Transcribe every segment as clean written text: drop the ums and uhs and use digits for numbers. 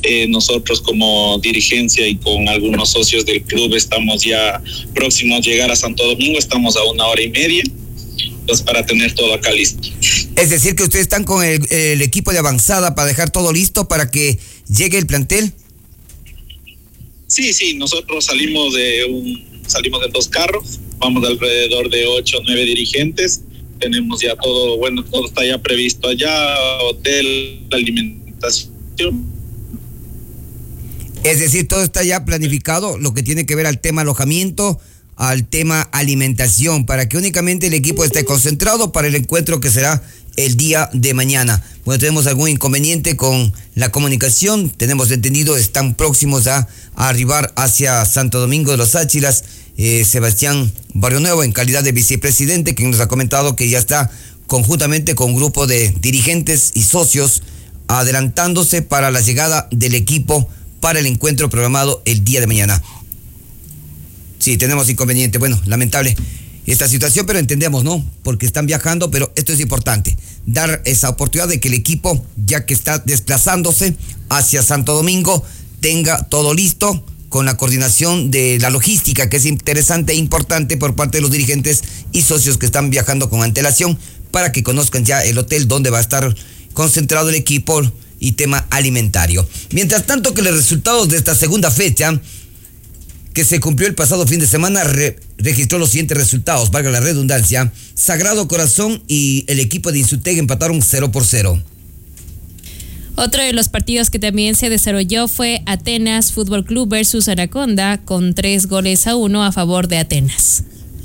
nosotros como dirigencia y con algunos socios del club estamos ya próximos a llegar a Santo Domingo, estamos a 1 hora y media, pues para tener todo acá listo. Es decir, que ustedes están con el equipo de avanzada para dejar todo listo para que llegue el plantel. Sí, nosotros salimos de 2 carros, vamos de alrededor de 8 o 9 dirigentes, tenemos ya todo, todo está ya previsto allá, hotel, alimentación. Es decir, todo está ya planificado, lo que tiene que ver al tema alojamiento, al tema alimentación, para que únicamente el equipo esté concentrado para el encuentro que será el día de mañana. Bueno, tenemos algún inconveniente con la comunicación, tenemos entendido, están próximos a arribar hacia Santo Domingo de los Áchilas, Sebastián Barrio Nuevo, en calidad de vicepresidente, quien nos ha comentado que ya está conjuntamente con un grupo de dirigentes y socios adelantándose para la llegada del equipo para el encuentro programado el día de mañana. Sí, tenemos inconveniente, lamentable esta situación, pero entendemos, ¿no? Porque están viajando, pero esto es importante, dar esa oportunidad de que el equipo, ya que está desplazándose hacia Santo Domingo, tenga todo listo con la coordinación de la logística, que es interesante e importante por parte de los dirigentes y socios que están viajando con antelación para que conozcan ya el hotel donde va a estar concentrado el equipo y tema alimentario. Mientras tanto, que los resultados de esta segunda fecha que se cumplió el pasado fin de semana registró los siguientes resultados, valga la redundancia. Sagrado Corazón y el equipo de Insuteg empataron 0-0. Otro de los partidos que también se desarrolló fue Atenas Fútbol Club versus Anaconda, con 3-1 a favor de Atenas.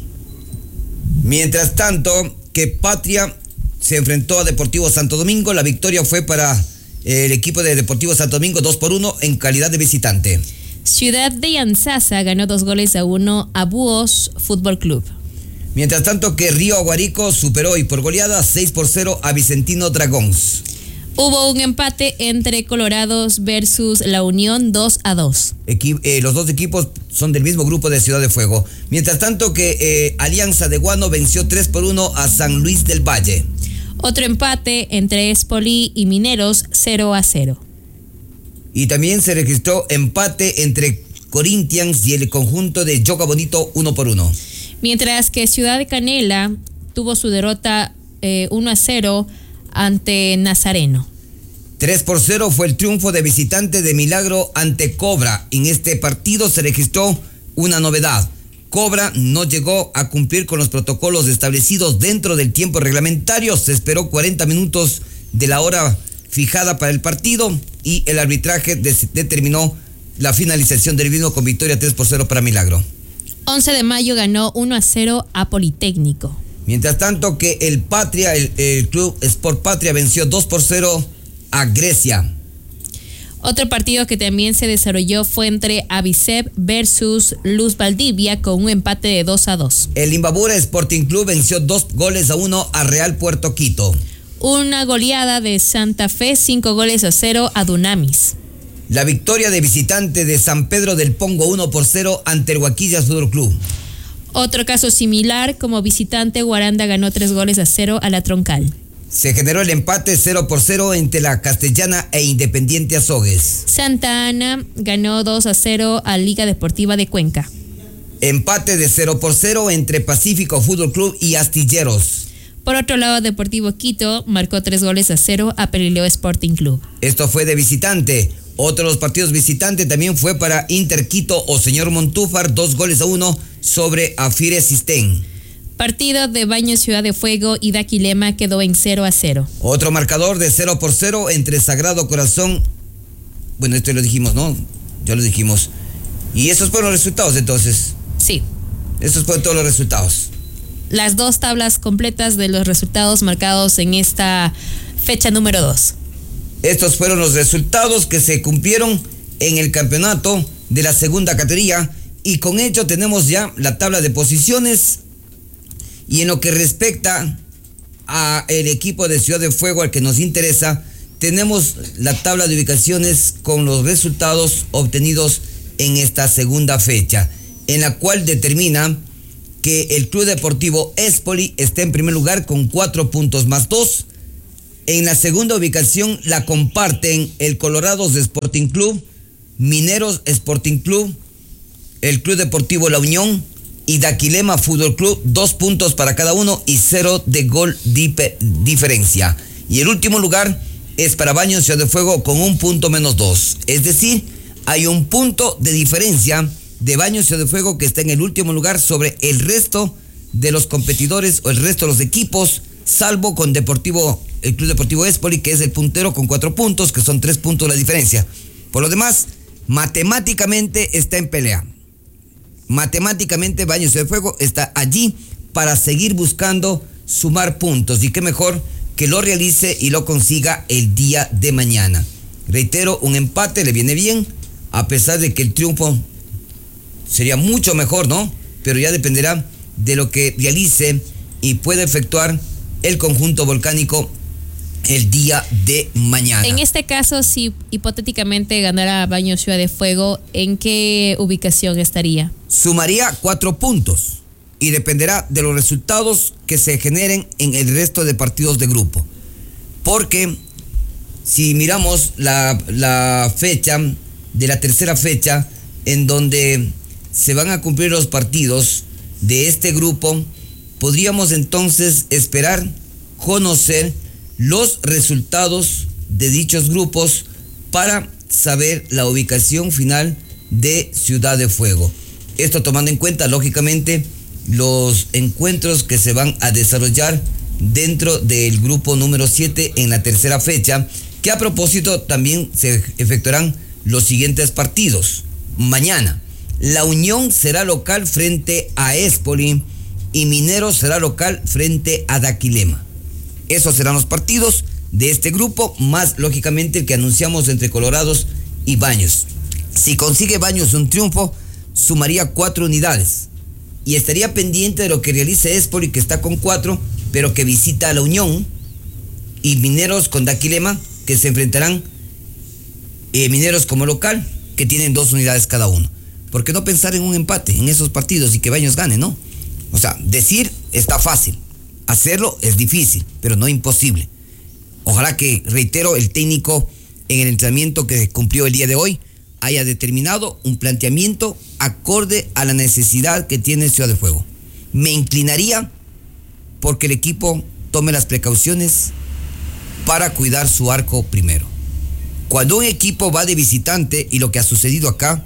Mientras tanto, que Patria se enfrentó a Deportivo Santo Domingo, la victoria fue para el equipo de Deportivo Santo Domingo 2-1 en calidad de visitante. Ciudad de Yanzasa ganó 2-1 a Búhos Fútbol Club. Mientras tanto, que Río Aguarico superó y por goleada 6-0 a Vicentino Dragons. Hubo un empate entre Colorados versus La Unión 2-2. Los dos equipos son del mismo grupo de Ciudad de Fuego. Mientras tanto, que Alianza de Guano venció 3-1 a San Luis del Valle. Otro empate entre Espoli y Mineros 0-0. Y también se registró empate entre Corinthians y el conjunto de Yoga Bonito 1-1. Mientras que Ciudad de Canela tuvo su derrota 1-0 ante Nazareno. 3-0 fue el triunfo de visitante de Milagro ante Cobra. En este partido se registró una novedad. Cobra no llegó a cumplir con los protocolos establecidos dentro del tiempo reglamentario. Se esperó 40 minutos de la hora fijada para el partido y el arbitraje determinó la finalización del mismo con victoria 3-0 para Milagro. 11 de mayo ganó 1-0 a Politécnico. Mientras tanto, que el Patria, el Club Sport Patria venció 2-0 a Grecia. Otro partido que también se desarrolló fue entre Avisep versus Luz Valdivia con un empate de 2-2. El Imbabura Sporting Club venció 2-1 a Real Puerto Quito. Una goleada de Santa Fe 5-0 a Dunamis. La victoria de visitante de San Pedro del Pongo 1-0 ante el Huaquillas Fútbol Club. Otro caso similar, como visitante, Guaranda ganó 3-0 a la Troncal. Se generó el empate 0-0 entre la Castellana e Independiente Azogues. Santa Ana ganó 2-0 a Liga Deportiva de Cuenca. Empate de 0-0 entre Pacífico Fútbol Club y Astilleros. Por otro lado, Deportivo Quito marcó 3-0 a Perileo Sporting Club. Esto fue de visitante. Otro de los partidos visitante también fue para Inter Quito o Señor Montúfar, 2-1 sobre Afire Sistén. Partido de Baños Ciudad de Fuego y Daquilema quedó en 0-0. Otro marcador de 0-0 entre Sagrado Corazón. Bueno, esto lo dijimos, ¿no? Ya lo dijimos. ¿Y esos fueron los resultados entonces? Sí. Esos fueron todos los resultados. Las dos tablas completas de los resultados marcados en esta fecha número 2. Estos fueron los resultados que se cumplieron en el campeonato de la segunda categoría y con ello tenemos ya la tabla de posiciones. Y en lo que respecta a el equipo de Ciudad de Fuego al que nos interesa, tenemos la tabla de ubicaciones con los resultados obtenidos en esta segunda fecha, en la cual determina que el Club Deportivo Espoli está en primer lugar con 4 puntos más 2. En la segunda ubicación la comparten el Colorados Sporting Club, Mineros Sporting Club, el Club Deportivo La Unión y Daquilema Fútbol Club, 2 puntos para cada uno y 0 de gol diferencia. Y el último lugar es para Baños Ciudad de Fuego con 1 punto menos 2. Es decir, hay 1 punto de diferencia de Baños Ciudad de Fuego que está en el último lugar sobre el resto de los competidores o el resto de los equipos, salvo con el Club Deportivo Espoli, que es el puntero con 4 puntos, que son 3 puntos la diferencia. Por lo demás, matemáticamente está en pelea. Matemáticamente Baños Ciudad de Fuego está allí para seguir buscando sumar puntos. Y qué mejor que lo realice y lo consiga el día de mañana. Reitero, un empate le viene bien, a pesar de que el triunfo sería mucho mejor, ¿no? Pero ya dependerá de lo que realice y pueda efectuar el conjunto volcánico el día de mañana. En este caso, si hipotéticamente ganara Baños Ciudad de Fuego, ¿en qué ubicación estaría? Sumaría 4 puntos y dependerá de los resultados que se generen en el resto de partidos de grupo. Porque si miramos la fecha de la tercera fecha, en donde se van a cumplir los partidos de este grupo, podríamos entonces esperar conocer los resultados de dichos grupos para saber la ubicación final de Ciudad de Fuego. Esto tomando en cuenta, lógicamente, los encuentros que se van a desarrollar dentro del grupo número 7 en la tercera fecha, que a propósito también se efectuarán los siguientes partidos. Mañana, La Unión será local frente a Espoli y Mineros será local frente a Daquilema. Esos serán los partidos de este grupo, más lógicamente el que anunciamos entre Colorados y Baños. Si consigue Baños un triunfo, sumaría 4 unidades y estaría pendiente de lo que realice Espoli, que está con 4, pero que visita a La Unión, y Mineros con Daquilema, que se enfrentarán Mineros como local, que tienen 2 unidades cada uno. ¿Por qué no pensar en un empate en esos partidos y que Baños gane, no? O sea, decir está fácil, hacerlo es difícil, pero no imposible. Ojalá que, reitero, el técnico en el entrenamiento que cumplió el día de hoy haya determinado un planteamiento acorde a la necesidad que tiene Ciudad de Fuego. Me inclinaría porque el equipo tome las precauciones para cuidar su arco primero. Cuando un equipo va de visitante, y lo que ha sucedido acá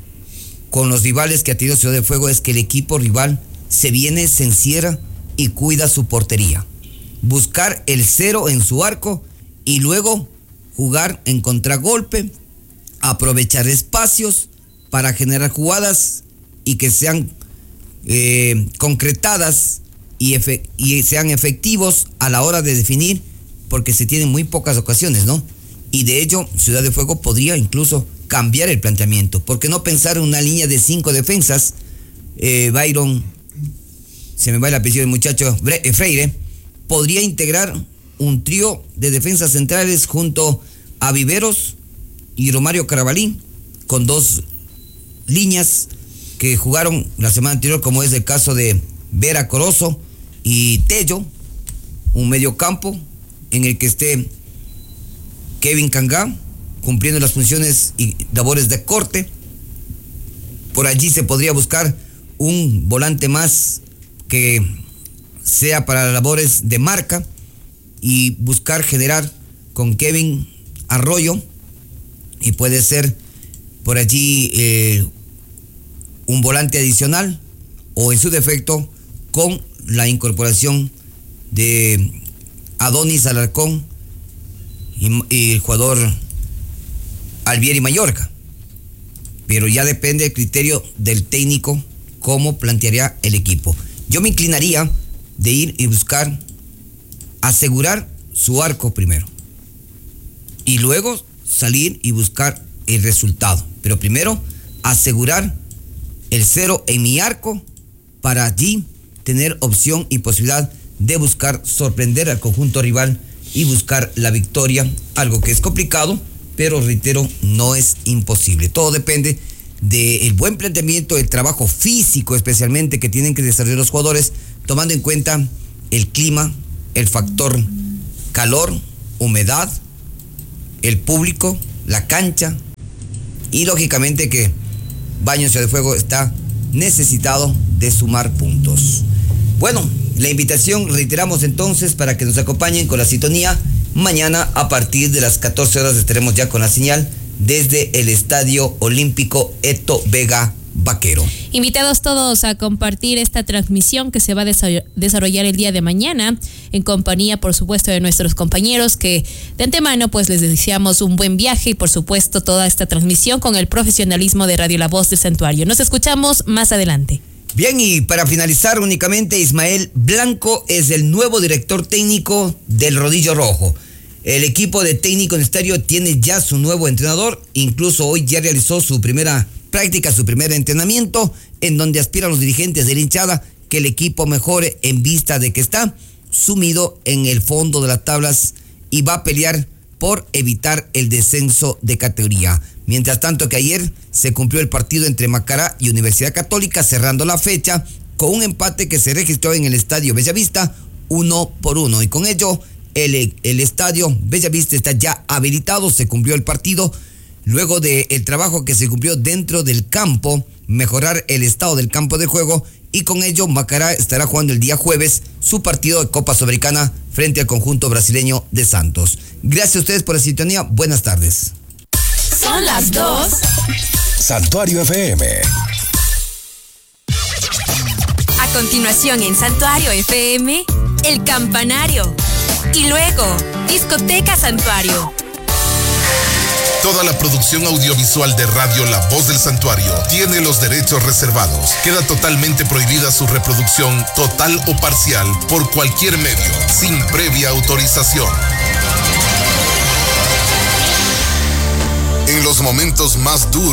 con los rivales que ha tenido Ciudad de Fuego, es que el equipo rival se viene, se encierra y cuida su portería. Buscar el 0 en su arco y luego jugar en contragolpe, aprovechar espacios para generar jugadas y que sean concretadas y sean efectivos a la hora de definir, porque se tienen muy pocas ocasiones, ¿no? Y de ello, Ciudad de Fuego podría incluso cambiar el planteamiento. ¿Por qué no pensar en una línea de 5 defensas? Byron, se me va el apellido del muchacho, Freire, podría integrar un trío de defensas centrales junto a Viveros y Romario Carabalí, con 2 líneas que jugaron la semana anterior, como es el caso de Vera Corozo y Tello, un mediocampo en el que esté Kevin Cangá cumpliendo las funciones y labores de corte. Por allí se podría buscar un volante más que sea para labores de marca y buscar generar con Kevin Arroyo, y puede ser por allí un volante adicional, o en su defecto con la incorporación de Adonis Alarcón y el jugador Alvieri Mayorga. Pero ya depende del criterio del técnico cómo plantearía el equipo. Yo me inclinaría de ir y buscar asegurar su arco primero y luego salir y buscar el resultado, pero primero asegurar el 0 en mi arco para allí tener opción y posibilidad de buscar sorprender al conjunto rival y buscar la victoria, algo que es complicado, pero reitero, no es imposible. Todo depende del buen planteamiento, del trabajo físico especialmente que tienen que desarrollar los jugadores, tomando en cuenta el clima, el factor calor humedad, el público, la cancha y lógicamente que Baños Ciudad de Fuego está necesitado de sumar puntos. Bueno, la invitación reiteramos entonces para que nos acompañen con la sintonía. Mañana a partir de las 14 horas estaremos ya con la señal desde el Estadio Olímpico Eto Vega Vaquero. Invitados todos a compartir esta transmisión que se va a desarrollar el día de mañana en compañía, por supuesto, de nuestros compañeros, que de antemano pues les deseamos un buen viaje y por supuesto toda esta transmisión con el profesionalismo de Radio La Voz del Santuario. Nos escuchamos más adelante. Bien, y para finalizar únicamente, Ismael Blanco es el nuevo director técnico del Rodillo Rojo. El equipo de técnico universitario tiene ya su nuevo entrenador, incluso hoy ya realizó su primera práctica, su primer entrenamiento, en donde aspiran los dirigentes de la hinchada que el equipo mejore en vista de que está sumido en el fondo de las tablas y va a pelear por evitar el descenso de categoría. Mientras tanto que ayer se cumplió el partido entre Macará y Universidad Católica, cerrando la fecha con un empate que se registró en el Estadio Bellavista 1-1, y con ello el Estadio Bellavista está ya habilitado. Se cumplió el partido luego del trabajo que se cumplió dentro del campo, mejorar el estado del campo de juego, y con ello Macará estará jugando el día jueves su partido de Copa Sudamericana frente al conjunto brasileño de Santos. Gracias a ustedes por la sintonía. Buenas tardes. Son las 2. Santuario FM. A continuación en Santuario FM, El Campanario. Y luego, Discoteca Santuario. Toda la producción audiovisual de Radio La Voz del Santuario tiene los derechos reservados. Queda totalmente prohibida su reproducción total o parcial por cualquier medio, sin previa autorización. En los momentos más duros